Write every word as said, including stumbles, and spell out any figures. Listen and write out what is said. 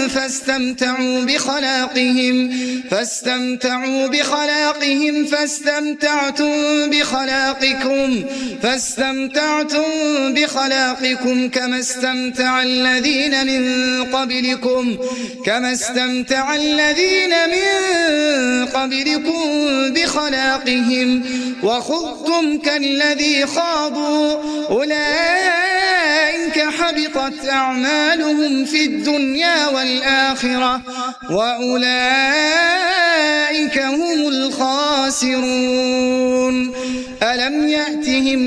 فاستمتعوا بخلاقهم فاستمتعوا بخلاقهم فاستمتعتم بخلاقكم فاستمتعتم بخلاقكم كما استمتع الذين من قبلكم كما استمتع الذين من قبلكم بخلاقهم وخضتم كالذي خاضوا أولئك حبطت أعمالهم في الدنيا والآخرة وأولئك هم الخاسرون. ألم يأتهم